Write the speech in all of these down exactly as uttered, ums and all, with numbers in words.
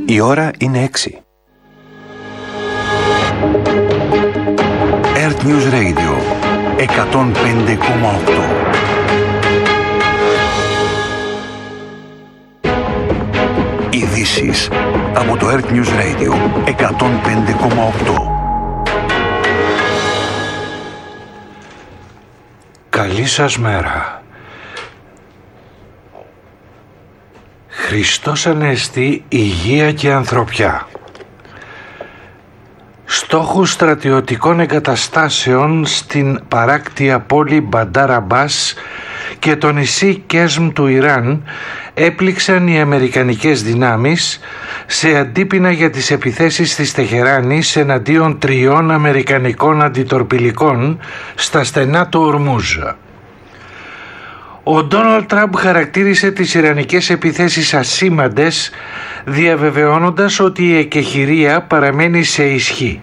Η ώρα είναι έξι. Earth News Radio εκατόν πέντε κόμμα οκτώ. Ειδήσεις από το Earth News Radio εκατόν πέντε κόμμα οκτώ. Καλή σας μέρα. Χριστός Ανέστη, υγεία και ανθρωπιά. Στόχους στρατιωτικών εγκαταστάσεων στην παράκτια πόλη Μπαντάρ Αμπάς και το νησί Κέσμ του Ιράν έπληξαν οι αμερικανικές δυνάμεις σε αντίπεινα για τις επιθέσεις της Τεχεράνης εναντίον τριών αμερικανικών αντιτορπιλικών στα στενά του Ορμούζ. Ο Ντόναλντ Τραμπ χαρακτήρισε τις ιρανικές επιθέσεις ασήμαντες, διαβεβαιώνοντας ότι η εκεχηρία παραμένει σε ισχύ.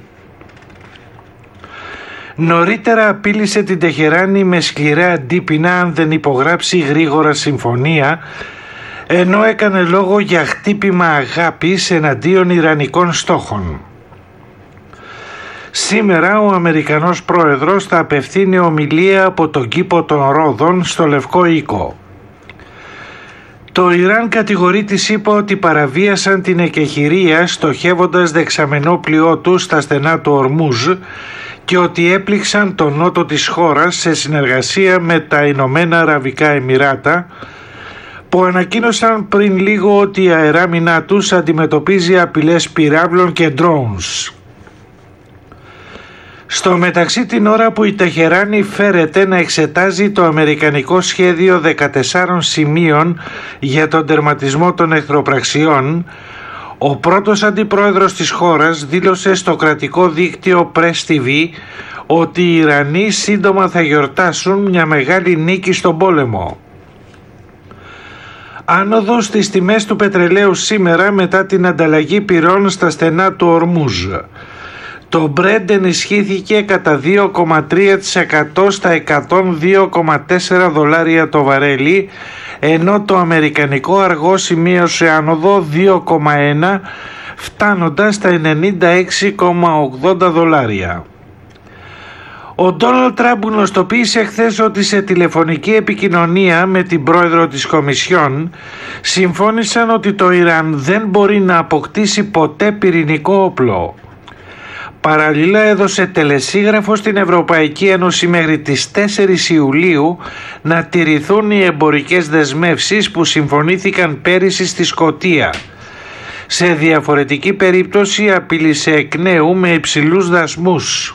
Νωρίτερα απείλησε την Τεχεράνη με σκληρά αντίπεινα αν δεν υπογράψει γρήγορα συμφωνία, ενώ έκανε λόγο για χτύπημα αγάπης εναντίον ιρανικών στόχων. Σήμερα ο Αμερικανός πρόεδρος θα απευθύνει ομιλία από τον κήπο των Ρόδων στο Λευκό Οίκο. Το Ιράν κατηγορεί τη ΣΥΠΑ ότι παραβίασαν την εκεχηρία στοχεύοντας δεξαμενόπλοιό του στα στενά του Ορμούζ και ότι έπληξαν τον νότο της χώρας σε συνεργασία με τα Ηνωμένα Αραβικά Εμιράτα, που ανακοίνωσαν πριν λίγο ότι η αεράμινά τους αντιμετωπίζει απειλές πυράβλων και drones. Στο μεταξύ, την ώρα που η Τεχεράνη φέρεται να εξετάζει το αμερικανικό σχέδιο δεκατεσσάρων σημείων για τον τερματισμό των εχθροπραξιών, ο πρώτος αντιπρόεδρος της χώρας δήλωσε στο κρατικό δίκτυο Press τι βι ότι οι Ιρανοί σύντομα θα γιορτάσουν μια μεγάλη νίκη στον πόλεμο. Άνοδος στις τιμές του πετρελαίου σήμερα μετά την ανταλλαγή πυρών στα στενά του Ορμούζ. Το Brent ενισχύθηκε κατά δύο κόμμα τρία τοις εκατό στα εκατόν δύο κόμμα τέσσερα δολάρια το βαρέλι, ενώ το αμερικανικό αργό σημείωσε άνοδο δύο κόμμα ένα, φτάνοντας στα ενενήντα έξι κόμμα ογδόντα δολάρια. Ο Ντόναλντ Τραμπ γνωστοποίησε χθες ότι σε τηλεφωνική επικοινωνία με την πρόεδρο της Κομισιόν συμφώνησαν ότι το Ιράν δεν μπορεί να αποκτήσει ποτέ πυρηνικό όπλο. Παραλλήλα έδωσε τελεσίγραφο στην Ευρωπαϊκή Ένωση μέχρι τις τέσσερις Ιουλίου να τηρηθούν οι εμπορικές δεσμεύσεις που συμφωνήθηκαν πέρυσι στη Σκωτία. Σε διαφορετική περίπτωση απείλησε εκ νέου με υψηλούς δασμούς.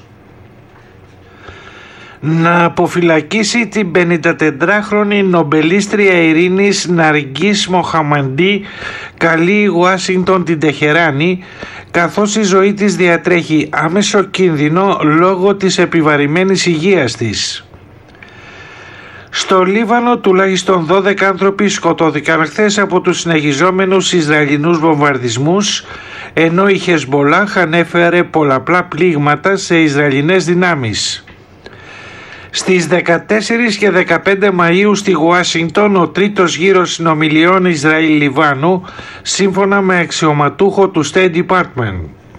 Να αποφυλακίσει την πενηντατετράχρονη νομπελίστρια ειρήνης Ναργκίς Μοχαμαντή καλεί η Ουάσιγκτον την Τεχεράνη, καθώς η ζωή της διατρέχει άμεσο κίνδυνο λόγω της επιβαρημένης υγείας της. Στο Λίβανο τουλάχιστον δώδεκα άνθρωποι σκοτώθηκαν χθες από τους συνεχιζόμενους Ισραηλινούς βομβαρδισμούς, ενώ η Χεσμπολάχ ανέφερε πολλαπλά πλήγματα σε Ισραηλινές δυνάμεις. Στις δεκατέσσερις και δεκαπέντε Μαΐου στη Ουάσιγκτον ο τρίτος γύρος συνομιλιών Ισραήλ-Λιβάνου, σύμφωνα με αξιωματούχο του State Department.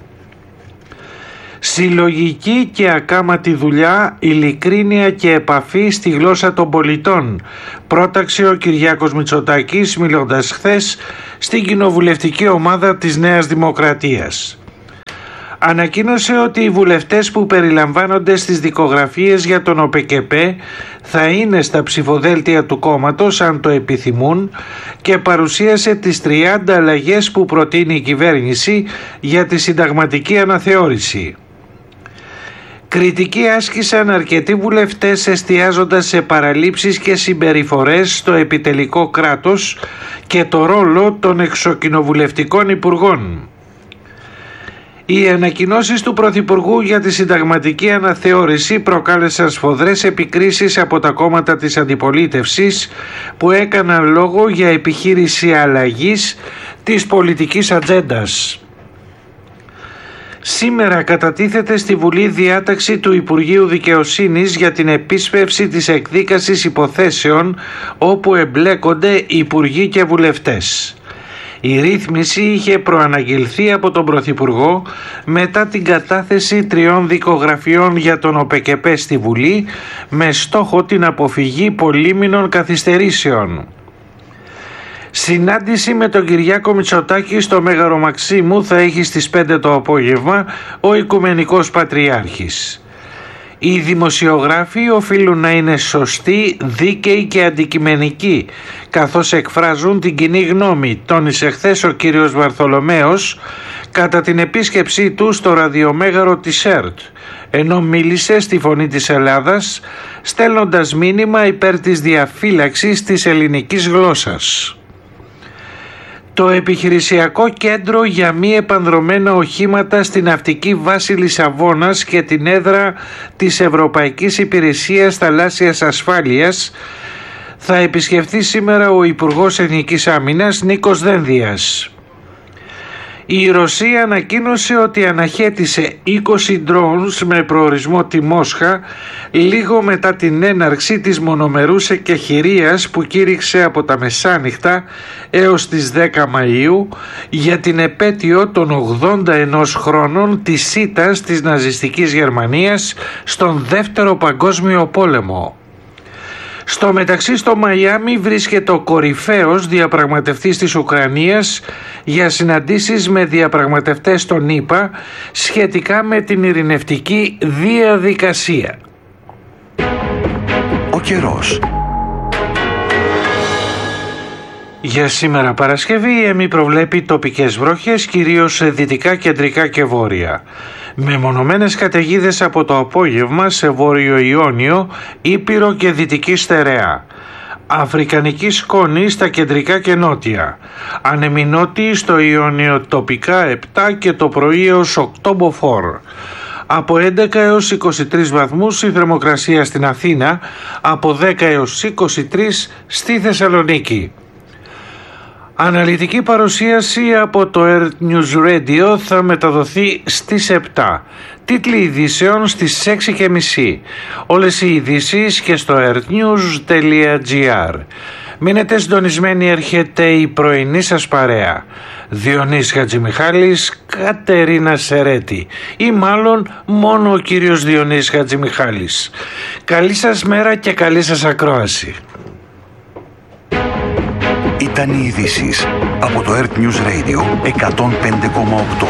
Συλλογική και ακάματη δουλειά, ειλικρίνεια και επαφή στη γλώσσα των πολιτών, πρόταξε ο Κυριάκος Μητσοτάκης μιλώντας χθες στην κοινοβουλευτική ομάδα της Νέας Δημοκρατίας. Ανακοίνωσε ότι οι βουλευτές που περιλαμβάνονται στις δικογραφίες για τον ΟΠΕΚΕΠΕ θα είναι στα ψηφοδέλτια του κόμματος αν το επιθυμούν και παρουσίασε τις τριάντα αλλαγές που προτείνει η κυβέρνηση για τη συνταγματική αναθεώρηση. Κριτική άσκησαν αρκετοί βουλευτές εστιάζοντας σε παραλήψεις και συμπεριφορές στο επιτελικό κράτος και το ρόλο των εξοκοινοβουλευτικών υπουργών. Οι ανακοινώσεις του Πρωθυπουργού για τη συνταγματική αναθεώρηση προκάλεσαν σφοδρές επικρίσεις από τα κόμματα της αντιπολίτευσης που έκαναν λόγο για επιχείρηση αλλαγής της πολιτικής ατζέντας. Σήμερα κατατίθεται στη Βουλή διάταξη του Υπουργείου Δικαιοσύνης για την επίσπευση της εκδίκασης υποθέσεων όπου εμπλέκονται υπουργοί και βουλευτές. Η ρύθμιση είχε προαναγγελθεί από τον Πρωθυπουργό μετά την κατάθεση τριών δικογραφιών για τον ΟΠΕΚΕΠΕ στη Βουλή με στόχο την αποφυγή πολύμηνων καθυστερήσεων. Συνάντηση με τον Κυριάκο Μητσοτάκη στο Μέγαρο Μαξίμου θα έχει στις πέντε το απόγευμα ο Οικουμενικός Πατριάρχης. Οι δημοσιογράφοι οφείλουν να είναι σωστοί, δίκαιοι και αντικειμενικοί, καθώς εκφράζουν την κοινή γνώμη, τόνισε χθες ο κύριος Βαρθολομέος κατά την επίσκεψή του στο ραδιομέγαρο της ΕΡΤ, ενώ μίλησε στη Φωνή της Ελλάδας, στέλνοντας μήνυμα υπέρ της διαφύλαξης της ελληνικής γλώσσας. Το επιχειρησιακό κέντρο για μη επανδρομένα οχήματα στην ναυτική βάση Λισαβόνας και την έδρα της Ευρωπαϊκής Υπηρεσίας Θαλάσσιας Ασφάλειας θα επισκεφθεί σήμερα ο Υπουργός Εθνικής Άμυνας Νίκος Δένδιας. Η Ρωσία ανακοίνωσε ότι αναχέτησε είκοσι drones με προορισμό τη Μόσχα λίγο μετά την έναρξη της μονομερούς εκεχηρίας που κήρυξε από τα μεσάνυχτα έως τις δέκα Μαΐου για την επέτειο των ογδόντα ένα χρόνων της ήττας της ναζιστικής Γερμανίας στον Δεύτερο Παγκόσμιο Πόλεμο. Στο μεταξύ στο Μαϊάμι βρίσκεται ο κορυφαίος διαπραγματευτής της Ουκρανίας για συναντήσεις με διαπραγματευτές των ΗΠΑ σχετικά με την ειρηνευτική διαδικασία. Ο καιρός. Για σήμερα Παρασκευή η ΕΜΗ προβλέπει τοπικές βροχές κυρίως σε δυτικά, κεντρικά και βόρεια. Με μονομένες καταιγίδες από το απόγευμα σε βόρειο Ιόνιο, Ήπειρο και δυτική στερεά. Αφρικανική σκόνη στα κεντρικά και νότια. Ανεμινότη στο Ιόνιο τοπικά επτά και το πρωί έως οκτώ μποφόρ. Από έντεκα έως είκοσι τρεις βαθμούς η θερμοκρασία στην Αθήνα, από δέκα έως είκοσι τρεις στη Θεσσαλονίκη. Αναλυτική παρουσίαση από το Earth News Radio θα μεταδοθεί στις επτά. Τίτλοι ειδήσεων στις έξι και μισή. Όλες οι ειδήσεις και στο earthnews τελεία gr. Μείνετε συντονισμένοι, έρχεται η πρωινή σας παρέα. Διονύς Χατζημιχάλης, Κατερίνα Σερέτη ή μάλλον μόνο ο κύριος Διονύς Χατζημιχάλης. Καλή σας μέρα και καλή σας ακρόαση. Ήταν οι ειδήσεις από το Earth News Radio εκατόν πέντε κόμμα οκτώ.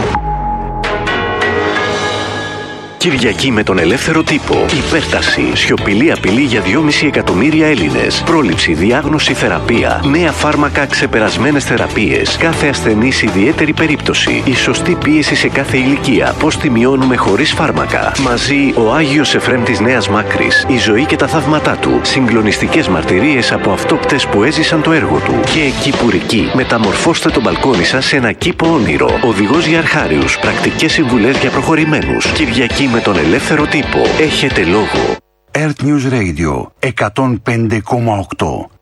Κυριακή με τον ελεύθερο τύπο. Υπέρταση. Σιωπηλή απειλή για δυόμισι εκατομμύρια Έλληνες. Πρόληψη, διάγνωση, θεραπεία. Νέα φάρμακα, ξεπερασμένες θεραπείες. Κάθε ασθενής ιδιαίτερη περίπτωση. Η σωστή πίεση σε κάθε ηλικία. Πώς τη μειώνουμε χωρίς φάρμακα. Μαζί ο Άγιος Εφρέμ της Νέας Μάκρης. Η ζωή και τα θαύματά του. Συγκλονιστικές μαρτυρίες από αυτόπτες που έζησαν το έργο του. Και κυπουρική. Μεταμορφώστε το μπαλκόνι σας σε ένα κήπο όνειρο. Οδηγός για αρχάριους. Πρακτικές συμβουλές για προχωρημένους. Κυριακή με τον ελεύθερο τύπο. Έχετε λόγο. Earth News Radio εκατόν πέντε κόμμα οκτώ.